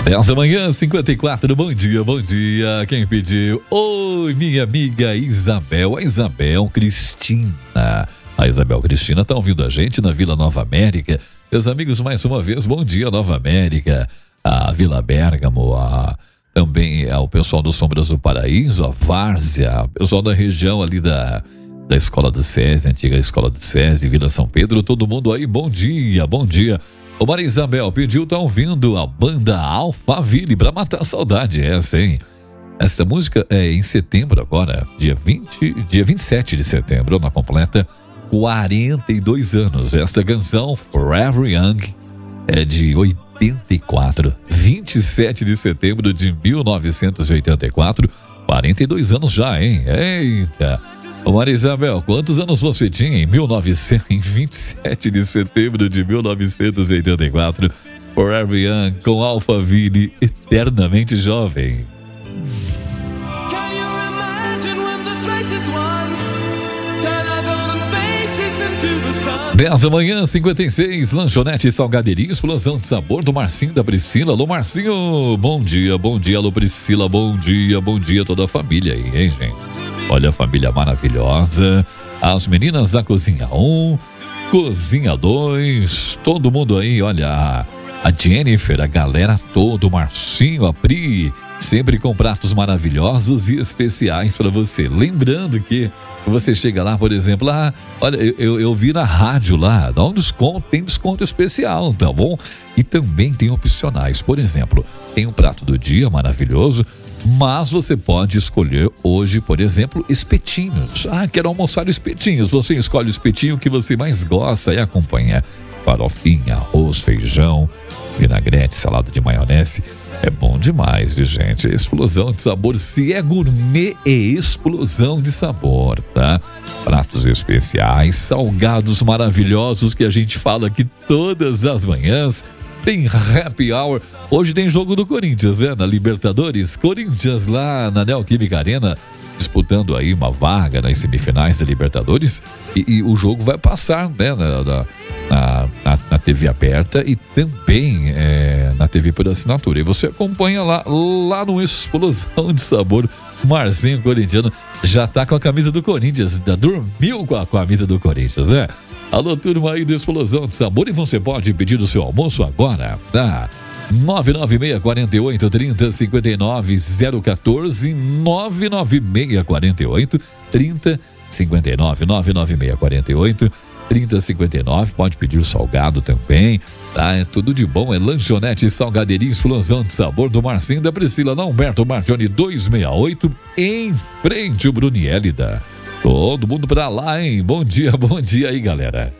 10 da manhã, 54, bom dia, bom dia. Quem pediu? Oi, minha amiga Isabel, a Isabel Cristina. A Isabel Cristina tá ouvindo a gente na Vila Nova América. Meus amigos, mais uma vez, bom dia, Nova América. A Vila Bérgamo, também o pessoal do Sombras do Paraíso, a Várzea, o pessoal da região ali da Escola do SESI, antiga Escola do SESI, Vila São Pedro, todo mundo aí, bom dia, bom dia. Ô Maria Isabel pediu, tá ouvindo a banda Alphaville pra matar a saudade, essa, hein? Essa música é em setembro agora, dia 27 de setembro, ela completa 42 anos. Esta canção, Forever Young, é de 84, 27 de setembro de 1984, 42 anos já, hein? Eita! Ô Maria Isabel, quantos anos você tinha em 27 de setembro de 1984? Forever Young com Alphaville, eternamente jovem. 10 da manhã, 56, lanchonete Salgadeirinho, explosão de sabor do Marcinho da Priscila. Alô Marcinho, bom dia, alô Priscila, bom dia toda a família aí, hein gente? Olha a família maravilhosa, as meninas da Cozinha 1, Cozinha 2, todo mundo aí, olha, a Jennifer, a galera toda, o Marcinho, a Pri, sempre com pratos maravilhosos e especiais para você. Lembrando que você chega lá, por exemplo, olha, eu vi na rádio lá, dá um desconto, tem desconto especial, tá bom? E também tem opcionais, por exemplo, tem um prato do dia maravilhoso, mas você pode escolher hoje, por exemplo, espetinhos. Quero almoçar espetinhos. Você escolhe o espetinho que você mais gosta e acompanha farofinha, arroz, feijão, vinagrete, salada de maionese. É bom demais, viu, gente? Explosão de sabor. Se é gourmet, é explosão de sabor, tá? Pratos especiais, salgados maravilhosos que a gente fala aqui todas as manhãs. Tem happy hour. Hoje tem jogo do Corinthians, né? Na Libertadores. Corinthians lá na Neoquímica Arena, disputando aí uma vaga nas semifinais da Libertadores. E o jogo vai passar, né? Na TV aberta e também na TV por assinatura. E você acompanha lá no Explosão de Sabor. Marcinho corintiano já tá com a camisa do Corinthians. Dormiu com a camisa do Corinthians, né? Alô, turma aí do Explosão de Sabor, e você pode pedir o seu almoço agora, tá? 996-48-30-59 014 996-48-30-59 996-48-30-59. Pode pedir o salgado também, tá? É tudo de bom, é lanchonete Salgadeirinho, Explosão de Sabor do Marcinho da Priscila, na Humberto Martione 268, em frente o Brunielida. Todo mundo pra lá, hein? Bom dia aí, galera.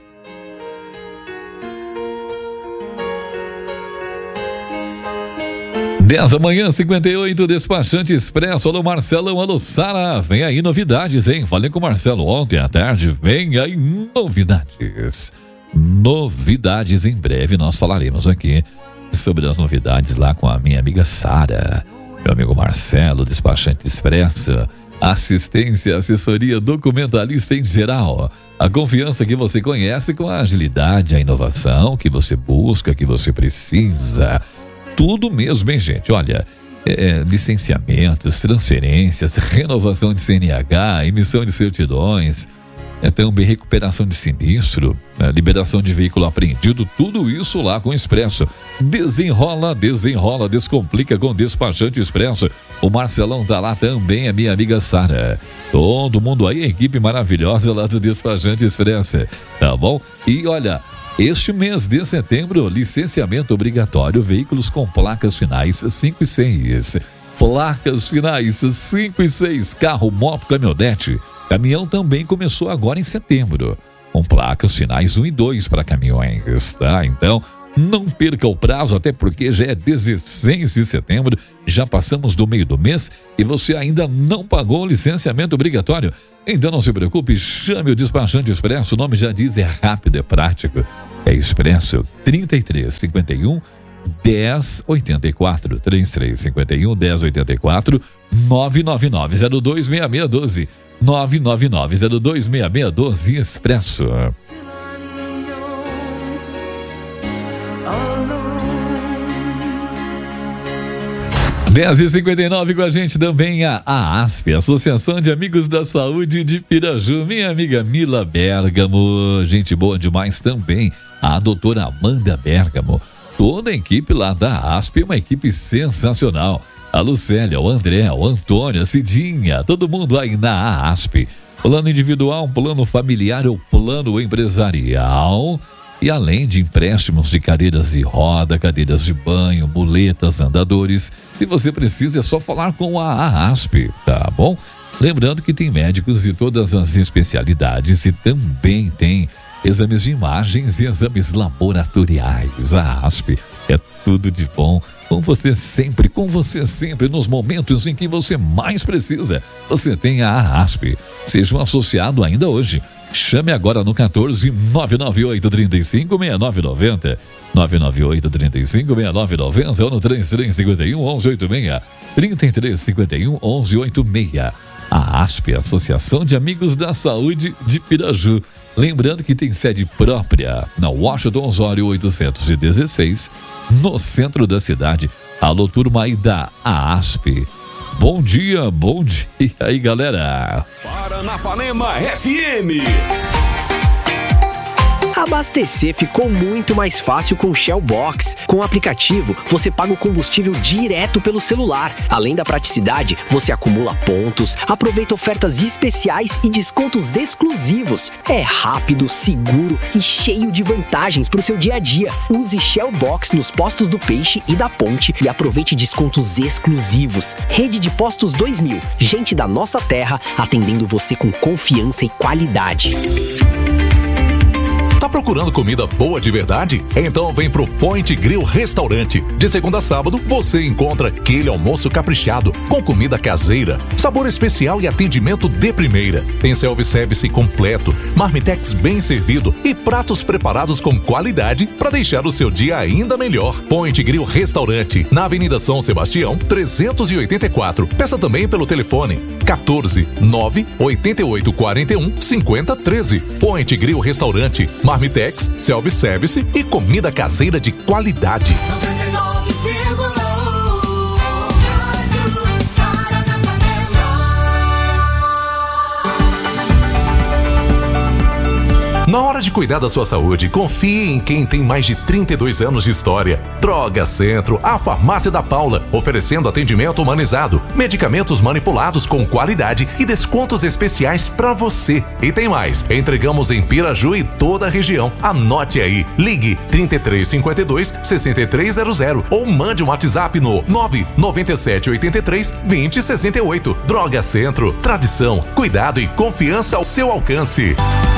Dez da manhã, 58, Despachante Expresso. Alô, Marcelão, alô, Sara. Vem aí novidades, hein? Falei com o Marcelo ontem à tarde. Vem aí novidades. Novidades em breve. Nós falaremos aqui sobre as novidades lá com a minha amiga Sara. Meu amigo Marcelo, Despachante Expresso. Assistência, assessoria, documentalista em geral. A confiança que você conhece com a agilidade, a inovação que você busca, que você precisa. Tudo mesmo, hein, gente? Olha, licenciamentos, transferências, renovação de CNH, emissão de certidões, também recuperação de sinistro, liberação de veículo apreendido, tudo isso lá com o Expresso. Desenrola, descomplica com Despachante Expresso. O Marcelão tá lá também, a minha amiga Sara. Todo mundo aí, a equipe maravilhosa lá do Despachante Expresso, tá bom? E olha, este mês de setembro, licenciamento obrigatório, veículos com placas finais 5 e 6. Placas finais 5 e 6, carro, moto, caminhonete. Caminhão também começou agora em setembro, com placas finais 1 e 2 para caminhões, tá? Então, não perca o prazo, até porque já é 16 de setembro, já passamos do meio do mês e você ainda não pagou o licenciamento obrigatório. Então não se preocupe, chame o Despachante Expresso, o nome já diz, é rápido, é prático. É Expresso 3351 1084, 3351 1084, 999-026612, 999-026612, Expresso. 10h59 com a gente também a ASP, Associação de Amigos da Saúde de Piraju. Minha amiga Mila Bergamo, gente boa demais também. A doutora Amanda Bergamo. Toda a equipe lá da ASP é uma equipe sensacional. A Lucélia, o André, o Antônio, a Cidinha, todo mundo aí na ASP. Plano individual, plano familiar ou plano empresarial. E além de empréstimos de cadeiras de roda, cadeiras de banho, muletas, andadores, se você precisa é só falar com a ASP, tá bom? Lembrando que tem médicos de todas as especialidades e também tem exames de imagens e exames laboratoriais. A ASP é tudo de bom. Com você sempre, nos momentos em que você mais precisa. Você tem a ASP. Seja um associado ainda hoje. Chame agora no 14 998 35 6990, 998 35 6990 ou no 3351 1186, 3351 1186. A ASP, Associação de Amigos da Saúde de Piraju. Lembrando que tem sede própria na Washington Osório 816, no centro da cidade. Alô, turma aí da ASP. Bom dia aí, galera. Paranapanema FM. Abastecer ficou muito mais fácil com o Shell Box. Com o aplicativo, você paga o combustível direto pelo celular. Além da praticidade, você acumula pontos, aproveita ofertas especiais e descontos exclusivos. É rápido, seguro e cheio de vantagens para o seu dia a dia. Use Shell Box nos postos do Peixe e da Ponte e aproveite descontos exclusivos. Rede de Postos 2000. Gente da nossa terra atendendo você com confiança e qualidade. Tá procurando comida boa de verdade? Então vem pro Point Grill Restaurante. De segunda a sábado, você encontra aquele almoço caprichado, com comida caseira, sabor especial e atendimento de primeira. Tem self-service completo, marmitex bem servido e pratos preparados com qualidade para deixar o seu dia ainda melhor. Point Grill Restaurante, na Avenida São Sebastião, 384. Peça também pelo telefone 14 9 88 41 50 13. Point Grill Restaurante, marmitex, self-service e comida caseira de qualidade. Na hora de cuidar da sua saúde, confie em quem tem mais de 32 anos de história. Droga Centro, a farmácia da Paula, oferecendo atendimento humanizado, medicamentos manipulados com qualidade e descontos especiais para você. E tem mais, entregamos em Piraju e toda a região. Anote aí, ligue 3352 6300 ou mande um WhatsApp no 99783 2068. Droga Centro, tradição, cuidado e confiança ao seu alcance.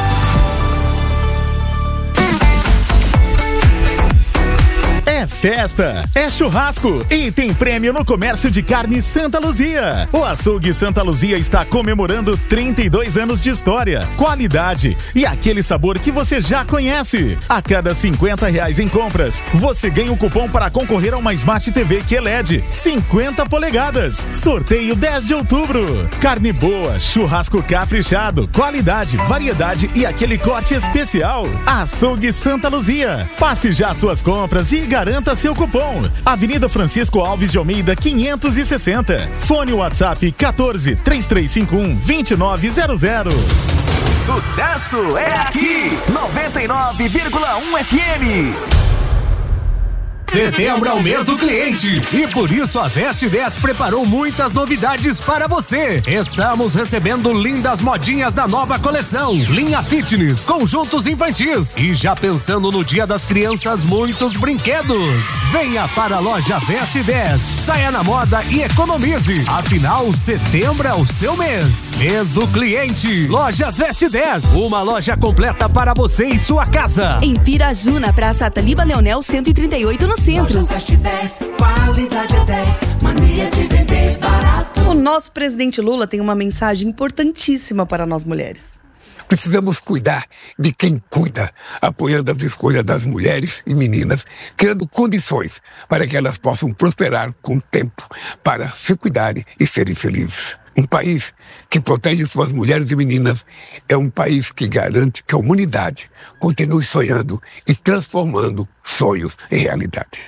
É festa, é churrasco e tem prêmio no comércio de carne Santa Luzia. O Açougue Santa Luzia está comemorando 32 anos de história, qualidade e aquele sabor que você já conhece. A cada R$50 em compras, você ganha um cupom para concorrer a uma Smart TV QLED 50 polegadas. Sorteio 10 de outubro. Carne boa, churrasco caprichado, qualidade, variedade e aquele corte especial. Açougue Santa Luzia. Faça já suas compras e garanta seu cupom. Avenida Francisco Alves de Almeida 560. Fone WhatsApp 14 3351 2900. Sucesso é aqui, 99,1 FM. Setembro é o mês do cliente e por isso a Veste 10 preparou muitas novidades para você. Estamos recebendo lindas modinhas da nova coleção, linha fitness, conjuntos infantis e já pensando no Dia das Crianças, muitos brinquedos. Venha para a loja Veste 10, saia na moda e economize. Afinal, setembro é o seu mês. Mês do cliente. Lojas Veste 10, uma loja completa para você e sua casa. Em Piraju, na Praça Ataliba Leonel 138 no centro. Lojas Veste 10, qualidade é 10, mania de vender barato. O nosso presidente Lula tem uma mensagem importantíssima para nós mulheres. Precisamos cuidar de quem cuida, apoiando as escolhas das mulheres e meninas, criando condições para que elas possam prosperar com o tempo, para se cuidarem e serem felizes. Um país que protege suas mulheres e meninas é um país que garante que a humanidade continue sonhando e transformando sonhos em realidade.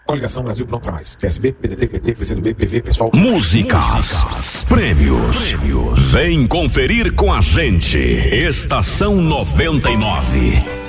Coligação Brasil Não Pra Mais. PSB, PDT, PT, PCdoB, PV, Pessoal. Músicas, prêmios. Vem conferir com a gente. Estação 99.